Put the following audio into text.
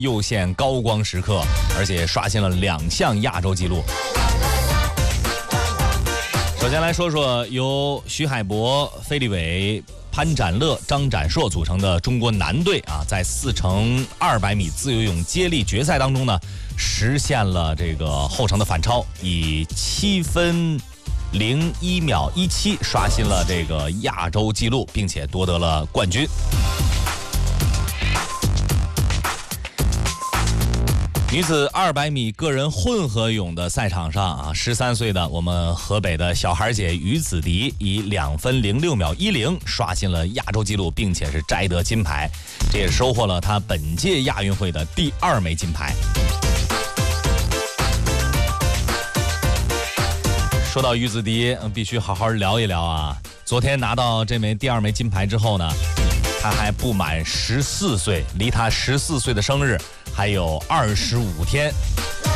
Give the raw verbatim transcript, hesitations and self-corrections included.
又现高光时刻，而且刷新了两项亚洲纪录。首先来说说由徐海博、费立伟、潘展乐、张展硕组成的中国男队啊，在四乘二百米自由泳接力决赛当中呢，实现了这个后程的反超，以七分零一秒一七刷新了这个亚洲纪录，并且夺得了冠军。女子二百米个人混合泳的赛场上啊，十三岁的我们河北的小孩姐于子迪以两分零六秒一零刷新了亚洲纪录，并且是摘得金牌，这也收获了她本届亚运会的第二枚金牌。说到于子迪，必须好好聊一聊啊！昨天拿到这枚第二枚金牌之后呢，她还不满十四岁，离她十四岁的生日还有二十五天。